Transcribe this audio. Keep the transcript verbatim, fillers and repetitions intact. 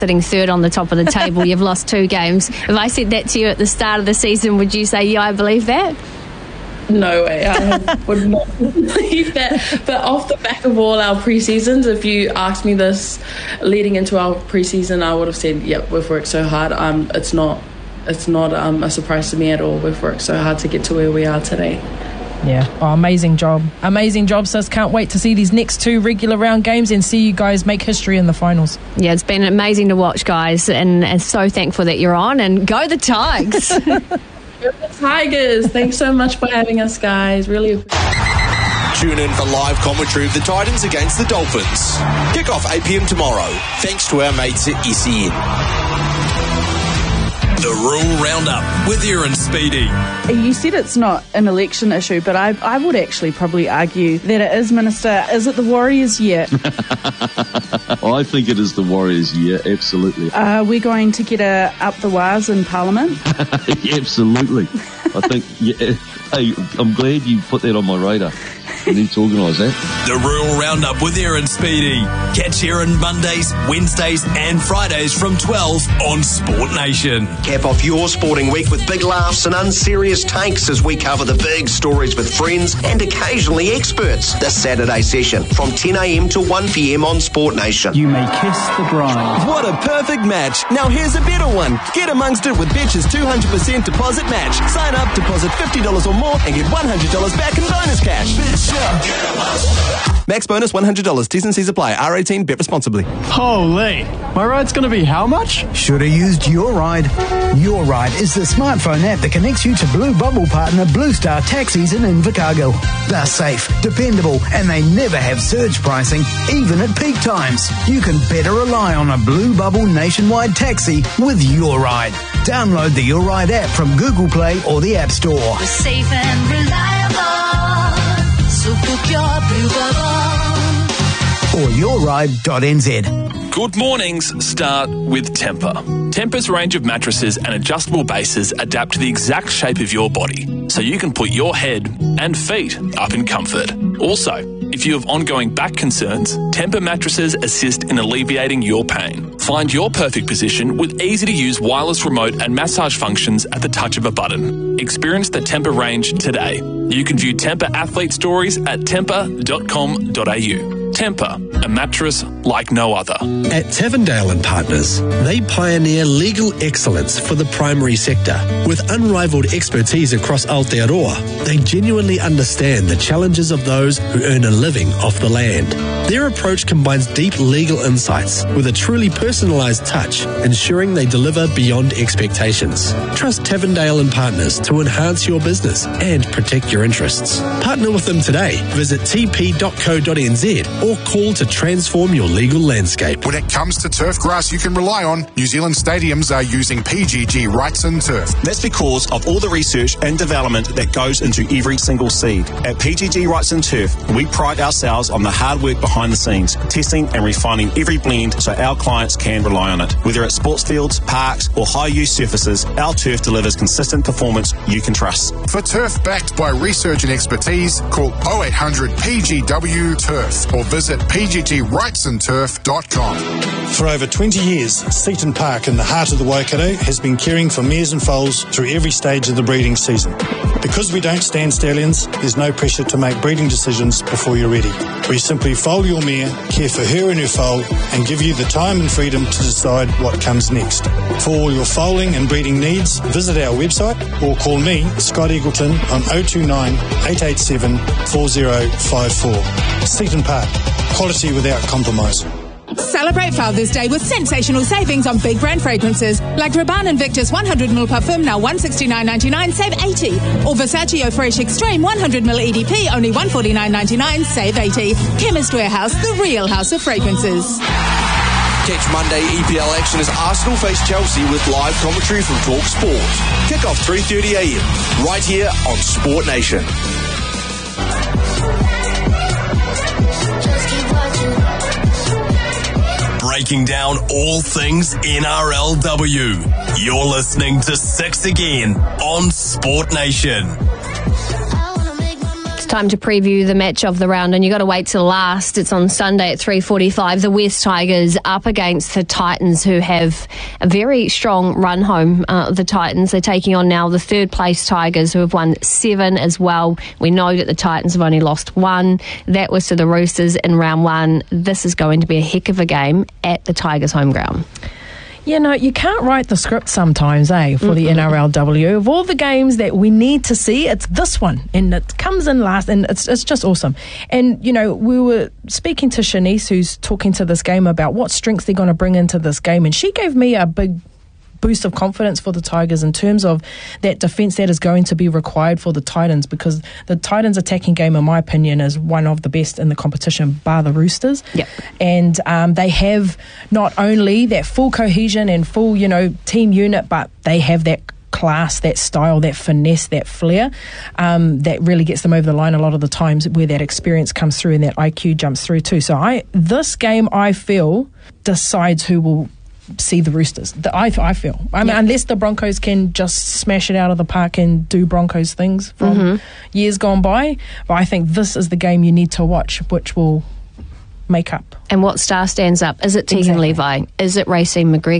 sitting third on the top of the table. You've lost two games. If I said that to you at the start of the season, would you say, yeah, I believe that? No way, I would not believe that. But off the back of all our pre-seasons, if you asked me this leading into our pre-season, I would have said, yep, we've worked so hard. Um, it's not it's not um, a surprise to me at all. We've worked so hard to get to where we are today. Yeah, oh, amazing job. Amazing job, sis. Can't wait to see these next two regular round games and see you guys make history in the finals. Yeah, it's been amazing to watch, guys, and, and so thankful that you're on. And go the Tigers! Go the Tigers! Thanks so much for having us, guys. Really appreciate it. Tune in for live commentary of the Titans against the Dolphins. Kick off eight p.m. tomorrow, thanks to our mates at S E N. The Rural Roundup with Aaron Speedy. You said it's not an election issue, but I, I would actually probably argue that it is, Minister. Is it the Warriors' year? I think it is the Warriors' year, absolutely. Are we going to get a up the wires in Parliament? Absolutely. I think, yeah, hey, I'm glad you put that on my radar. We need to organise that. The Rural Roundup with Aaron Speedy. Catch Aaron Mondays, Wednesdays and Fridays from twelve on Sport Nation. Cap off your sporting week with big laughs and unserious takes as we cover the big stories with friends and occasionally experts. This Saturday session from ten a.m. to one p.m. on Sport Nation. You may kiss the bride. What a perfect match. Now here's a better one. Get amongst it with Betch's two hundred percent deposit match. Sign up, deposit fifty dollars or more and get one hundred dollars back in bonus cash. Max bonus one hundred dollars. T's and C's apply. R eighteen. Bet responsibly. Holy. My ride's going to be how much? Should have used Your Ride. Your Ride is the smartphone app that connects you to Blue Bubble partner Blue Star Taxis in Invercargill. They're safe, dependable, and they never have surge pricing, even at peak times. You can better rely on a Blue Bubble nationwide taxi with Your Ride. Download the Your Ride app from Google Play or the App Store. We're safe and reliable, so book your Blue Bubble. Or your ride dot n z. Good mornings start with Tempur. Tempur's range of mattresses and adjustable bases adapt to the exact shape of your body, so you can put your head and feet up in comfort. Also, if you have ongoing back concerns, Tempur mattresses assist in alleviating your pain. Find your perfect position with easy-to-use wireless remote and massage functions at the touch of a button. Experience the Tempur range today. You can view Tempur athlete stories at tempur dot com dot a u. Tempur, a mattress like no other. At Tavendale and Partners, they pioneer legal excellence for the primary sector. With unrivaled expertise across Aotearoa, they genuinely understand the challenges of those who earn a living off the land. Their approach combines deep legal insights with a truly personalised touch, ensuring they deliver beyond expectations. Trust Tavendale and Partners to enhance your business and protect your interests. Partner with them today. Visit t p dot co dot n z or call to transform your legal landscape. When it comes to turf grass you can rely on, New Zealand stadiums are using P G G Wrightson Turf. That's because of all the research and development that goes into every single seed. At P G G Wrightson Turf, we pride ourselves on the hard work behind the scenes, testing and refining every blend so our clients can rely on it. Whether it's sports fields, parks or high-use surfaces, our turf delivers consistent performance you can trust. For turf backed by research and expertise, call oh eight hundred P G W Turf or visit p g g wrightson turf dot com. For over twenty years, Seaton Park in the heart of the Waikato has been caring for mares and foals through every stage of the breeding season. Because we don't stand stallions, there's no pressure to make breeding decisions before you're ready. We simply foal your mare, care for her and her foal, and give you the time and freedom to decide what comes next. For all your foaling and breeding needs, visit our website or call me, Scott Eagleton, on oh two nine, eight eight seven, four oh five four. Seaton Park, quality without compromise. Celebrate Father's Day with sensational savings on big brand fragrances like Rabanne Invictus one hundred milliliter Parfum, now one hundred sixty-nine ninety-nine, save eighty. Or Versace Eau Fresh Extreme one hundred milliliter E D P, only one hundred forty-nine ninety-nine, save eighty. Chemist Warehouse, the real house of fragrances. Catch Monday E P L action as Arsenal face Chelsea with live commentary from Talk Sport. Kick off three thirty a m right here on Sport Nation. Breaking down all things N R L W. You're listening to Six Again on Sport Nation. Time to preview the match of the round, and you got to wait till last. It's on Sunday at three forty-five. The West Tigers up against the Titans, who have a very strong run home. Uh, the Titans, they're taking on now the third place Tigers, who have won seven as well. We know that the Titans have only lost one. That was to the Roosters in round one. This is going to be a heck of a game at the Tigers' home ground. You know, you can't write the script sometimes, eh, for mm-hmm. the N R L W. Of all the games that we need to see, it's this one. And it comes in last, and it's it's just awesome. And, you know, we were speaking to Shanice, who's talking to this game, about what strengths they're going to bring into this game. And she gave me a big boost of confidence for the Tigers in terms of that defence that is going to be required for the Titans, because the Titans attacking game, in my opinion, is one of the best in the competition, bar the Roosters. Yep. And um, they have not only that full cohesion and full, you know, team unit, but they have that class, that style, that finesse, that flair um, that really gets them over the line a lot of the times, where that experience comes through and that I Q jumps through too. So I this game, I feel, decides who will see the Roosters. The, I, I feel. I mean, yeah. Unless the Broncos can just smash it out of the park and do Broncos things from mm-hmm. years gone by. But I think this is the game you need to watch, which will make up. And what star stands up? Is it Tegan exactly. Levi? Is it Racine McGregor?